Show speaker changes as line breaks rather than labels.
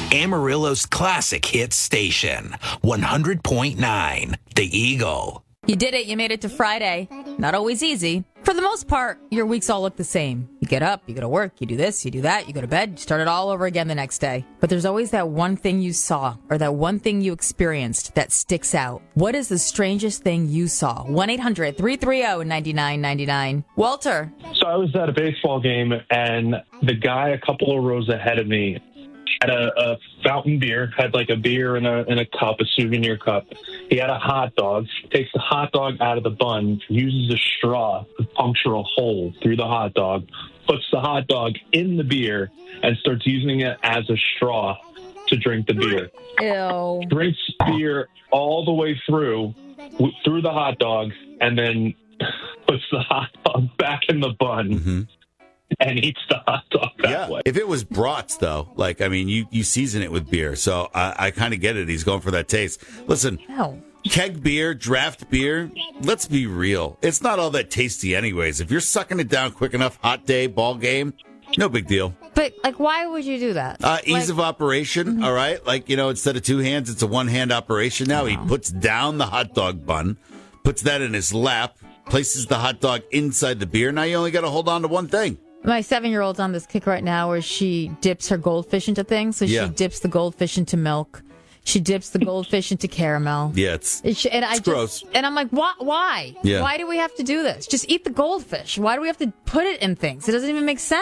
Amarillo's classic hit station, 100.9 The Eagle.
You did it. You made it to Friday. Not always easy. For the most part, your weeks all look the same. You get up, you go to work, you do this, you do that, you go to bed, you start it all over again the next day. But there's always that one thing you saw or that one thing you experienced that sticks out. What is the strangest thing you saw? 1-800-330-9999. Walter.
So I was at a baseball game, and the guy a couple of rows ahead of me had a fountain beer, had like a beer in a cup, a souvenir cup. He had a hot dog, takes the hot dog out of the bun, uses a straw to puncture a hole through the hot dog, puts the hot dog in the beer, and starts using it as a straw to drink the beer.
Ew.
Drinks beer all the way through the hot dog, and then puts the hot dog back in the bun.
Mm-hmm.
And eats the hot dog that way.
If it was brats, though, you season it with beer. So I kind of get it. He's going for that taste. Listen, keg beer, draft beer, let's be real. It's not all that tasty anyways. If you're sucking it down quick enough, hot day, ball game, no big deal.
But, why would you do that?
Ease of operation, all right? Instead of two hands, it's a one-hand operation now. He puts down the hot dog bun, puts that in his lap, places the hot dog inside the beer. Now you only got to hold on to one thing.
My 7-year-old's on this kick right now where she dips her goldfish into things. So she dips the goldfish into milk. She dips the goldfish into caramel.
Yeah, it's gross.
And I'm like, why?
Yeah.
Why do we have to do this? Just eat the goldfish. Why do we have to put it in things? It doesn't even make sense.